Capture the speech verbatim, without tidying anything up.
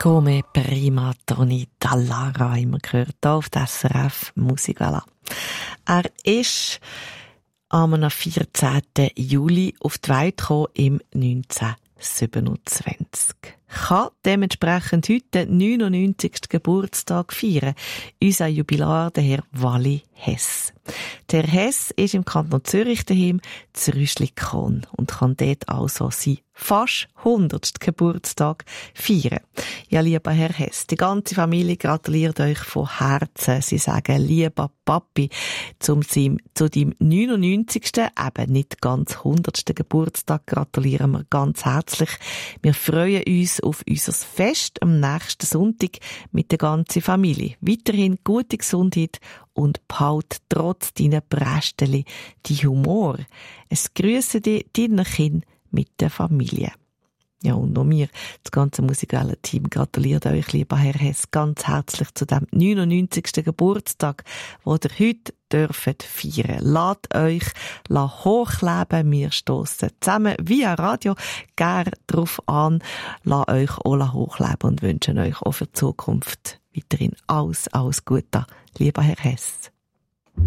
Come prima Toni Dallara immer gehört, hier auf der S R F Musikala. Er ist am vierzehnten Juli auf die Welt gekommen im neunzehnhundertsiebenundzwanzig. Kann dementsprechend heute den neunundneunzigsten Geburtstag feiern. Unser Jubilar, der Herr Wally Hess. Der Hess ist im Kanton Zürich daheim zu Rüschlikon und kann dort also sein fast hundertsten Geburtstag feiern. Ja, lieber Herr Hess, die ganze Familie gratuliert euch von Herzen. Sie sagen, lieber Papi, zum seinem, zu deinem neunundneunzigsten, eben nicht ganz hundertsten Geburtstag gratulieren wir ganz herzlich. Wir freuen uns auf unser Fest am nächsten Sonntag mit der ganzen Familie. Weiterhin gute Gesundheit und behalt trotz deiner Brästeli die Humor. Es grüße dich, deine Kinder mit der Familie. Ja, und noch mir, das ganze musikale Team, gratuliert euch, lieber Herr Hess, ganz herzlich zu dem neunundneunzigsten Geburtstag, wo ihr heute dürft feiern. Lasst euch hochleben. Wir stossen zusammen via Radio gerne drauf an. Lasst euch auch hochleben und wünschen euch auch für die Zukunft weiterhin alles, alles Gute, lieber Herr Hess.